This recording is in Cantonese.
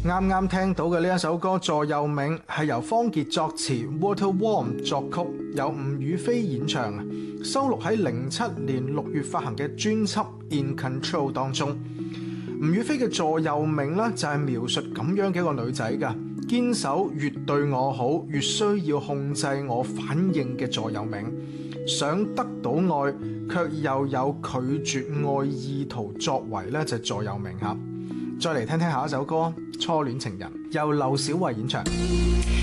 啱啱聽到嘅呢一首歌《座右銘》係由方傑作詞 ，Walter Warm 作曲，由吳雨霏演唱，收錄喺07年6月發行嘅專輯《In Control》當中。吳雨霏嘅座右銘咧就係描述咁樣嘅一個女仔噶，堅守越對我好越需要控制我反應嘅座右銘，想得到愛卻又有拒絕愛意圖作為咧就係座右銘吓。再嚟聽聽下一首歌《初戀情人》，由劉小慧演唱。